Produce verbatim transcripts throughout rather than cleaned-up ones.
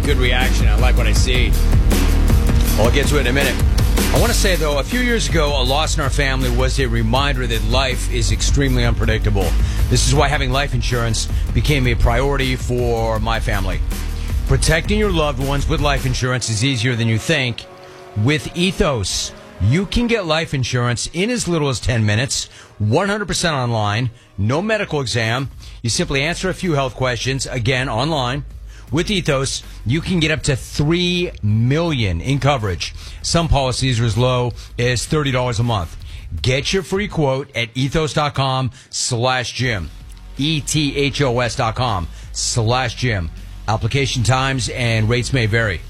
good reaction. I like what I see. I'll get to it in a minute. I want to say, though, a few years ago, a loss in our family was a reminder that life is extremely unpredictable. This is why having life insurance became a priority for my family. Protecting your loved ones with life insurance is easier than you think. With Ethos, you can get life insurance in as little as ten minutes, one hundred percent online, no medical exam. You simply answer a few health questions, again, online. With Ethos, you can get up to three million dollars in coverage. Some policies are as low as thirty dollars a month. Get your free quote at ethos.com slash Jim. E-T-H-O-S dot com slash Jim. Application times and rates may vary.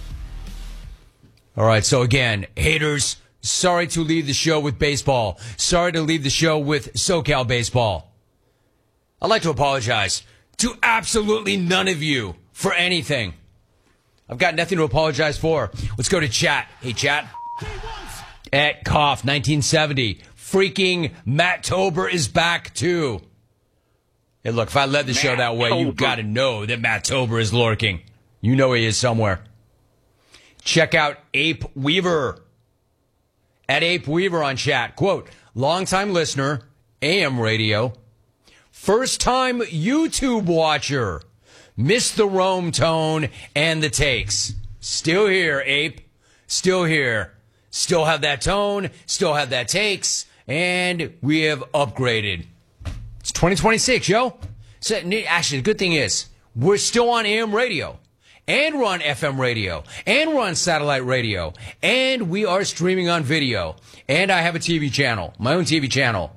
All right, so again, haters, sorry to leave the show with baseball. Sorry to leave the show with SoCal baseball. I'd like to apologize to absolutely none of you for anything. I've got nothing to apologize for. Let's go to chat. Hey, chat. At Cough nineteen seventy. Freaking Matt Tober is back, too. Hey, look, if I led the show that way, you got to know that Matt Tober is lurking. You know he is somewhere. Check out Ape Weaver. At Ape Weaver on chat. Quote, longtime listener, A M radio. First time YouTube watcher. Missed the Rome tone and the takes. Still here, Ape. Still here. Still have that tone. Still have that takes. And we have upgraded. It's twenty twenty-six, yo. So, actually, the good thing is, we're still on A M radio. And we're on F M radio. And we're on satellite radio. And we are streaming on video. And I have a T V channel. My own T V channel.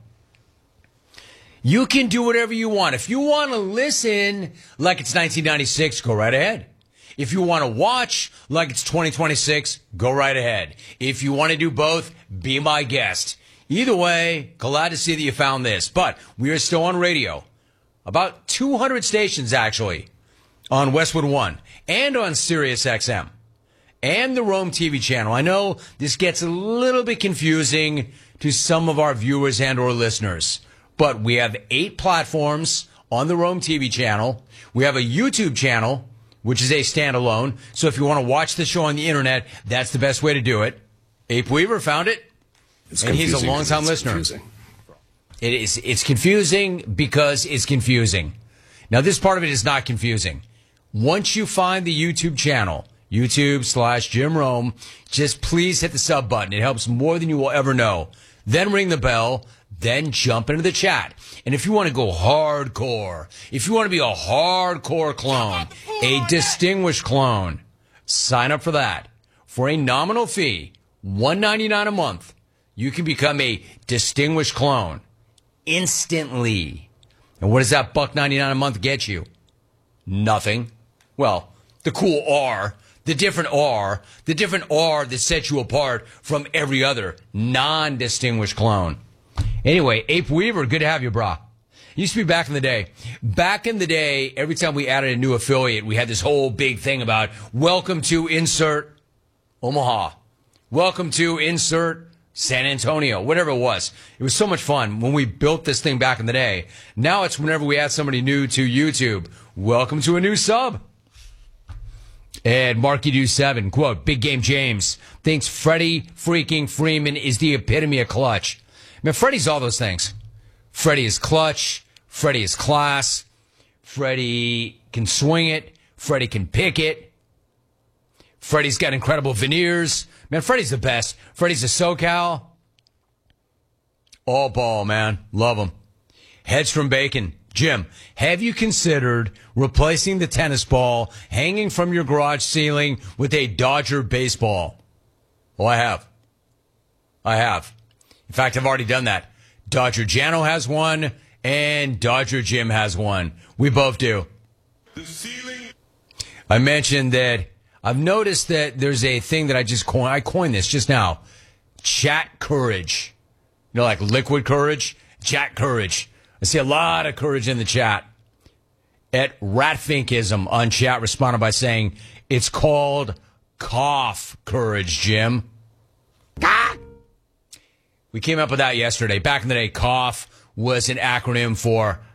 You can do whatever you want. If you want to listen like it's nineteen ninety-six, go right ahead. If you want to watch like it's twenty twenty-six, go right ahead. If you want to do both, be my guest. Either way, glad to see that you found this. But we are still on radio. About two hundred stations, actually, on Westwood One and on Sirius X M and the Rome T V channel. I know this gets a little bit confusing to some of our viewers and or listeners. But we have eight platforms on the Rome T V channel. We have a YouTube channel, which is a standalone. So if you want to watch the show on the internet, that's the best way to do it. Ape Weaver found it, it's and he's a longtime listener. Confusing. It is. It's confusing because it's confusing. Now, this part of it is not confusing. Once you find the YouTube channel, YouTube slash Jim Rome, just please hit the sub button. It helps more than you will ever know. Then ring the bell. Then jump into the chat. And if you want to go hardcore, if you want to be a hardcore clone, a distinguished clone, sign up for that. For a nominal fee, one ninety-nine a month, you can become a distinguished clone instantly. And what does that buck ninety-nine a month get you? Nothing. Well, the cool R, the different R, the different R that sets you apart from every other non-distinguished clone. Anyway, Ape Weaver, good to have you, brah. Used to be back in the day. Back in the day, every time we added a new affiliate, we had this whole big thing about welcome to insert Omaha. Welcome to insert San Antonio, whatever it was. It was so much fun when we built this thing back in the day. Now it's whenever we add somebody new to YouTube. Welcome to a new sub. And Marky Do seven, quote, Big Game James thinks Freddie freaking Freeman is the epitome of clutch. Man, Freddie's all those things. Freddie is clutch. Freddie is class. Freddie can swing it. Freddie can pick it. Freddie's got incredible veneers. Man, Freddie's the best. Freddie's a SoCal. All ball, man. Love him. Heads from Bacon. Jim, have you considered replacing the tennis ball hanging from your garage ceiling with a Dodger baseball? Well, I have. I have. In fact, I've already done that. Dodger Jano has one, and Dodger Jim has one. We both do. The ceiling. I mentioned that I've noticed that there's a thing that I just coined. I coined this just now. Chat courage. You know, like liquid courage? Chat courage. I see a lot of courage in the chat. At Ratfinkism on chat responded by saying, it's called cough courage, Jim. Ah! We came up with that yesterday. Back in the day, cough was an acronym for